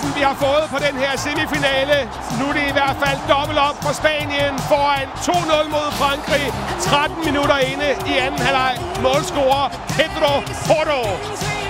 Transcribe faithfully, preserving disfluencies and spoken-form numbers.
oplevelsen, vi har fået på den her semifinale. Nu er det i hvert fald dobbelt op for Spanien foran to nul mod Frankrig. tretten minutter inde i anden halvleg. Målscorer Pedro Porro.